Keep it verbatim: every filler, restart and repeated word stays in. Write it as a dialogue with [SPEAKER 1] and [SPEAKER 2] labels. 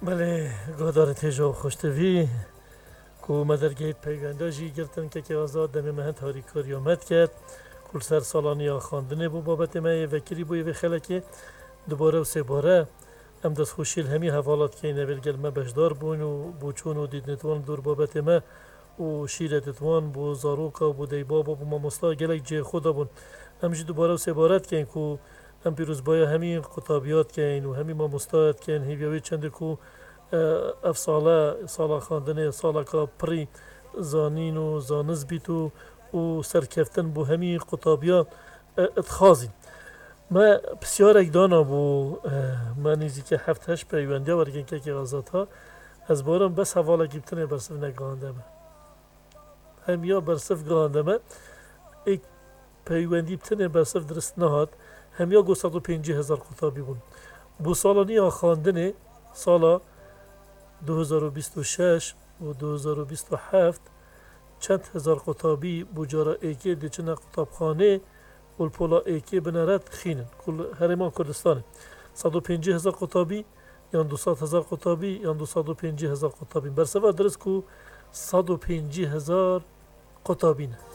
[SPEAKER 1] بله گادار تیجا و خوشتوی که مدرگیت پیگنده جی گرتن که که آزاد دمی مهند هاری کاری آمد کرد کل سر سالانی ها خاندنه بو بابت ما وکری بوی و خلکه دوباره و سه باره ام دست خوشیل همی حوالات که اینه بلگل ما بشدار بون و بوچون و دید نتوان دور بابت ما و شیرت نتوان بو زاروکا بو دیبابا بو ما مستا گلک جه خدا بون ام جی دوباره و سه بارت که این که ام پیروز بایا همین قطابیات که این و همین ما مستاد که این هیویوی چنده که اف ساله ساله خواندن ساله که پری زانین و زانز بیت و و سرکفتن بو همین قطابیات اتخاذی ما بسیار اکدانا بو ما نیزی که هفت هشت پیونده ورگن که که غازات ها از بارم بس حوالا گیبتنه برسف نگانده ما هم یا برسف گانده ما ایک پیوندی بتنه برسف درست نهاد هم یا گو صد و پنجی هزار قطابی بون بو سالانی ها خواندنه سالا دو هزار و بیست و شش و دو هزار و بیست و هفت چند هزار قطابی بجارا ایکی دیچنه قطابخانه و الپولا ایکی بنارد خینن کل هرمان کردستانه صد و پنجی هزار قطابی یا دویست هزار قطابی یا دویست و پنجی هزار قطابی برسوا درست کو صد و پنجی هزار قطابی نه